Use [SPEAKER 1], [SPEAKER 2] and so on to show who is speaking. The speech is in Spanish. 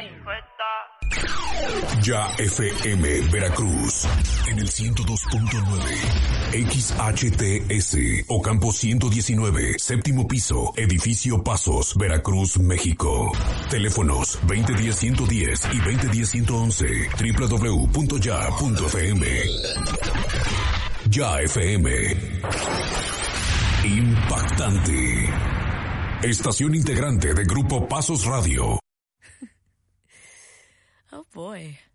[SPEAKER 1] Ya FM Veracruz en el 102.9 XHTS Ocampo 119 séptimo piso edificio Pasos Veracruz México. Teléfonos 2010-110 y 2010-111 www.ya.fm. Ya FM. Impactante. Estación integrante de Grupo Pasos Radio.
[SPEAKER 2] Oh boy.